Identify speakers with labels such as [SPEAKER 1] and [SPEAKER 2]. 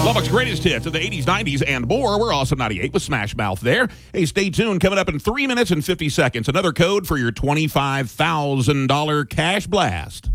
[SPEAKER 1] Lubbock's greatest hits of the 80s, 90s, and more. We're Awesome 98 with Smash Mouth there. Hey, stay tuned. Coming up in 3 minutes and 50 seconds, another code for your $25,000 cash blast.